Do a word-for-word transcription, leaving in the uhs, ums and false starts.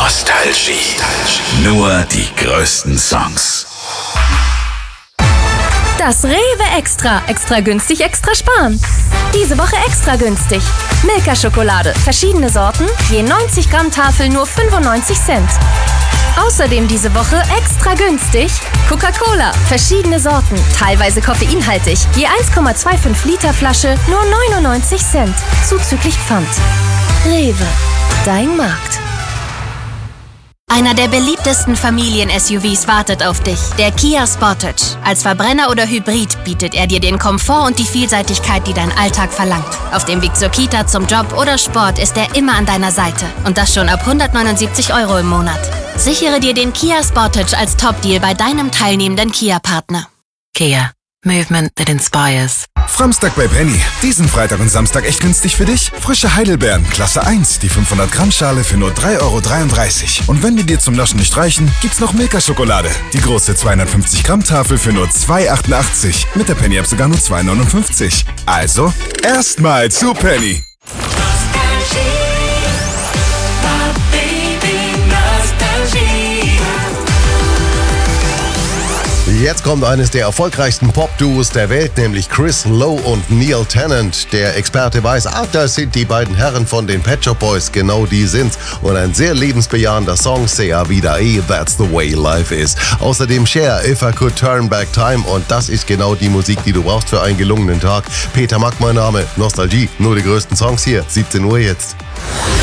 Nostalgie. Nur die größten Songs. Das Rewe Extra. Extra günstig, extra sparen. Diese Woche extra günstig. Milka-Schokolade. Verschiedene Sorten. Je neunzig Gramm Tafel nur fünfundneunzig Cent. Außerdem diese Woche extra günstig Coca-Cola. Verschiedene Sorten. Teilweise koffeinhaltig. Je eins Komma fünfundzwanzig Liter Flasche nur neunundneunzig Cent. Zuzüglich Pfand. Rewe. Dein Markt. Einer der beliebtesten Familien-S U Vs wartet auf dich, der Kia Sportage. Als Verbrenner oder Hybrid bietet er dir den Komfort und die Vielseitigkeit, die dein Alltag verlangt. Auf dem Weg zur Kita, zum Job oder Sport ist er immer an deiner Seite. Und das schon ab hundertneunundsiebzig Euro im Monat. Sichere dir den Kia Sportage als Top-Deal bei deinem teilnehmenden Kia-Partner. Kia. Movement that inspires. Framstag bei Penny. Diesen Freitag und Samstag echt günstig für dich? Frische Heidelbeeren, Klasse eins, die fünfhundert Gramm Schale für nur drei Euro dreiunddreißig. Und wenn die dir zum Naschen nicht reichen, gibt's noch Milka-Schokolade. Die große zweihundertfünfzig Gramm Tafel für nur zwei Euro achtundachtzig. Mit der Penny-App sogar nur zwei Euro neunundfünfzig. Also, erstmal zu Penny. Jetzt kommt eines der erfolgreichsten Pop-Duos der Welt, nämlich Chris Lowe und Neil Tennant. Der Experte weiß, ah, das sind die beiden Herren von den Pet Shop Boys, genau die sind's. Und ein sehr lebensbejahender Song, Sea Vida E, That's the Way Life Is. Außerdem Cher, If I Could Turn Back Time, und das ist genau die Musik, die du brauchst für einen gelungenen Tag. Peter Mack mein Name, Nostalgie, nur die größten Songs hier, siebzehn Uhr jetzt.